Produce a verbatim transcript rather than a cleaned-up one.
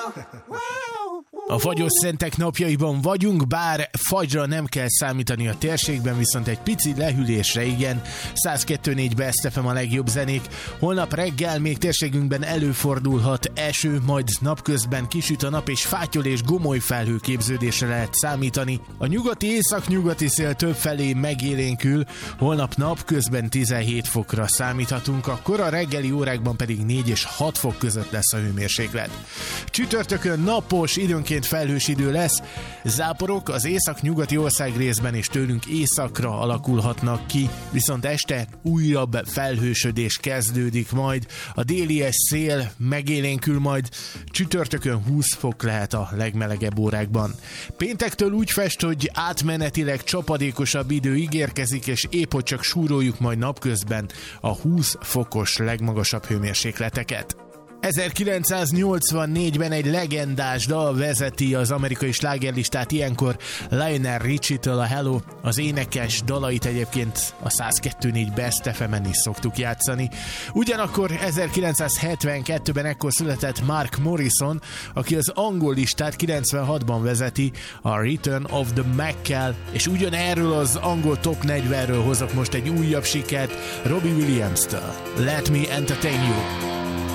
A fagyos szentek napjaiban vagyunk, bár fagyra nem kell számítani a térségben, viszont egy pici lehűlésre igen. száz kettő négy Best ef em a legjobb zenék. Holnap reggel még térségünkben előfordulhat eső, majd napközben kisüt a nap, és fátyol és gomoly felhőképződésre lehet számítani. A nyugati északnyugati szél többfelé megélénkül, holnap napközben tizenhét fokra számíthatunk, a kora reggeli órákban pedig négy és hat fok között lesz a hőmérséklet. Csütörtökön napos, időnként felhős idő lesz, záporok az észak-nyugati országrészben és tőlünk északra alakulhatnak ki, viszont este újabb felhősödés kezdődik majd, a délies szél megélénkül, majd csütörtökön húsz fok lehet a legmelegebb órákban. Péntektől úgy fest, hogy átmenetileg csapadékosabb idő ígérkezik, és épp hogy csak súroljuk majd napközben a húsz fokos legmagasabb hőmérsékleteket. ezerkilencszáznyolcvannégyben egy legendás dal vezeti az amerikai slágerlistát, ilyenkor Lionel Richie-től a Hello. Az énekes dalait egyébként a száz kettő négy Best ef emen is szoktuk játszani. Ugyanakkor ezerkilencszázhetvenkettőben ekkor született Mark Morrison, aki az angol listát kilencvenhatban vezeti a Return of the Mac-kel, és ugyanerről az angol top negyvenről hozok most egy újabb sikert Robbie Williams-től. Let Me Entertain You.